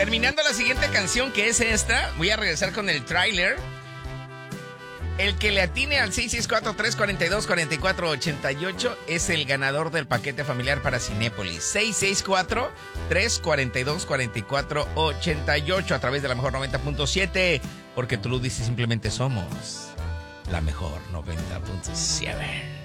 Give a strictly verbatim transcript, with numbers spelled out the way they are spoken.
Terminando la siguiente canción, que es esta, voy a regresar con el tráiler. El que le atine al seis seis cuatro, tres cuatro dos, cuatro cuatro ocho ocho es el ganador del paquete familiar para Cinépolis. seis seis cuatro, tres cuatro dos, cuatro cuatro ocho ocho a través de la mejor noventa punto siete. Porque tú lo dices, simplemente somos la mejor noventa punto siete.